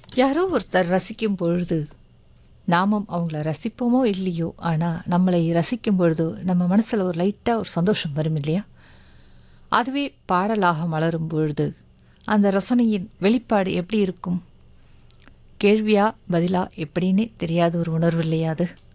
யாரோ ஒருத்தர் ரசிக்கும் பொழுது நாமும் அவங்கள ரசிப்போமோ இல்லையோ, ஆனால் நம்மளை ரசிக்கும் பொழுது நம்ம மனசில் ஒரு லைட்டாக ஒரு சந்தோஷம் வரும் இல்லையா? அதுவே பாடலாக மலரும் பொழுது அந்த ரசனையின் வெளிப்பாடு எப்படி இருக்கும்? கேள்வியா பதிலா எப்படின்னே தெரியாத ஒரு உணர்வு இல்லையா அது?